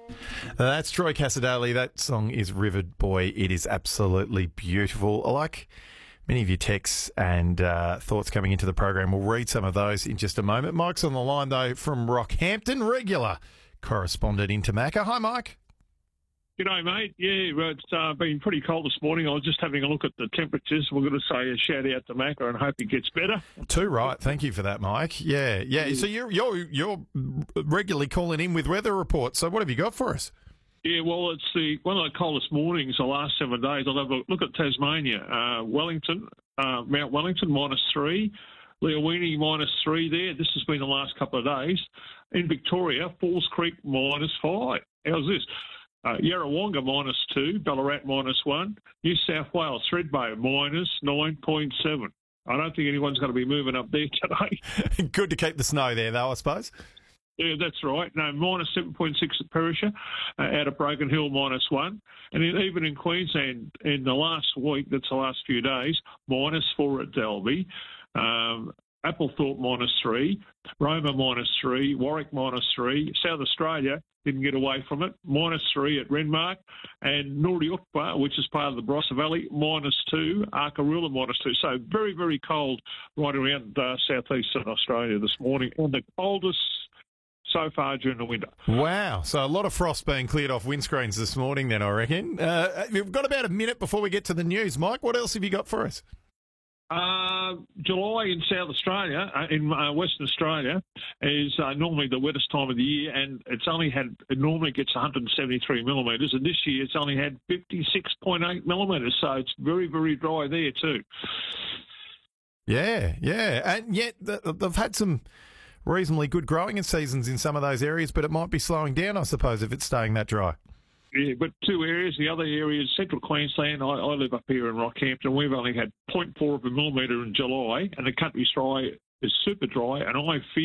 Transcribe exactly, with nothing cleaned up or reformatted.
That's Troy Casadali. That song is Rivered Boy. It is absolutely beautiful. I like many of your texts and uh, thoughts coming into the program. We'll read some of those in just a moment. Mike's on the line, though, from Rockhampton, regular correspondent into Macca. Hi, Mike. G'day, mate. Yeah, well, it's uh, been pretty cold this morning. I was just having a look at the temperatures. We're going to say a shout out to Macca and hope it gets better. Too right. Thank you for that, Mike. Yeah, yeah. So you're you're you're regularly calling in with weather reports. So what have you got for us? Yeah, well, it's the one of the coldest mornings the last seven days. I'll have a look at Tasmania. Uh, Wellington, uh, Mount Wellington, minus three. Leowini, minus three there. This has been the last couple of days. In Victoria, Falls Creek, minus five. How's this? Uh, Yarrawonga, minus two. Ballarat, minus one. New South Wales, Thredbo, minus nine point seven. I don't think anyone's going to be moving up there today. Good to keep the snow there, though, I suppose. Yeah, that's right. No, minus seven point six at Perisher, uh, out of Broken Hill, minus one. And in, even in Queensland, in the last week, that's the last few days, minus four at Dalby. Um, Applethorpe, minus three. Roma, minus three. Warwick, minus three. South Australia didn't get away from it, minus three at Renmark. And Noordiukpa, which is part of the Barossa Valley, minus two. Arkaroola, minus two. So very, very cold right around uh, southeastern Australia this morning. And the coldest so far during the winter. Wow. So a lot of frost being cleared off windscreens this morning then, I reckon. Uh, we've got about a minute before we get to the news. Mike, what else have you got for us? Uh, July in South Australia, uh, in uh, Western Australia, is uh, normally the wettest time of the year, and it's only had, it normally gets one hundred seventy-three millimetres, and this year it's only had fifty-six point eight millimetres, so it's very, very dry there too. Yeah, yeah, and yet they've had some reasonably good growing seasons in some of those areas, but it might be slowing down, I suppose, if it's staying that dry. Yeah, but two areas. The other area is central Queensland. I, I live up here in Rockhampton. We've only had zero point four of a millimetre in July, and the country's dry is super dry, and I fear